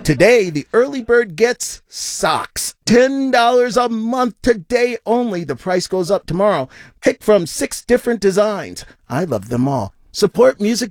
Today, the early bird gets socks. $10 a month today only. The price goes up tomorrow. Pick from 6 different designs. I love them all. Support music